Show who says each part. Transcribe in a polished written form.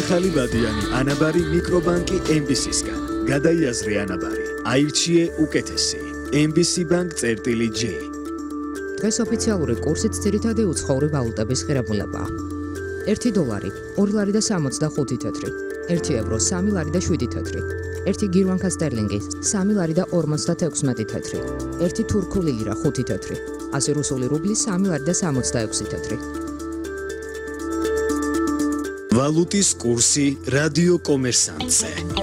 Speaker 1: ახალი ბადიანი ანაბარი მიკრობანკი MBC-სგან. გადაიაზრე ანაბარი. აირჩიე უკეთესი. MBC Bank წერტილი J.
Speaker 2: დღეს ოფიციალური კურსით ძირითადი უცხოური ვალუტების ღირებულებაა. 1 დოლარი 2 ლარი და 65 თეთრი, 1 ევრო 3 ლარი და 7 თეთრი, 1 გირვანკა სტერლინგი 3 ლარი და 56 თეთრი, 1 თურქული ლირა 5 თეთრი, 100 რუსული რუბლი 3 ლარი და 66 თეთრი.
Speaker 1: ვალუტის კურსი რადიო კომერსანტზე.